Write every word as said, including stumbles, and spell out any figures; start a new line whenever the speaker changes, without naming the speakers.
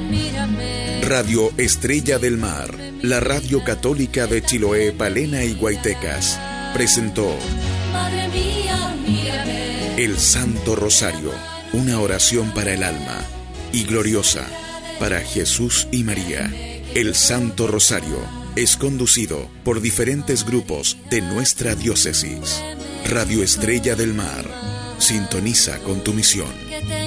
Radio Estrella del Mar, la radio católica de Chiloé, Palena y Guaytecas, presentó el Santo Rosario, una oración para el alma y gloriosa para Jesús y María. El Santo Rosario es conducido por diferentes grupos de nuestra diócesis. Radio Estrella del Mar, sintoniza con tu misión.